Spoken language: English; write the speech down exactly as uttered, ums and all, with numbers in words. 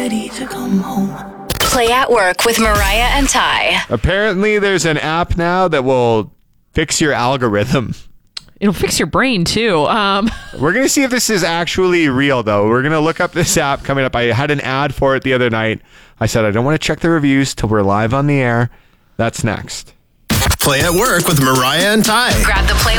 ready to come home. Play at Work with Mariah and Ty. Apparently, there's an app now that will fix your algorithm. It'll fix your brain, too. Um, We're going to see if this is actually real, though. We're going to look up this app coming up. I had an ad for it the other night. I said, I don't want to check the reviews till we're live on the air. That's next. Play at Work with Mariah and Ty. Grab the Play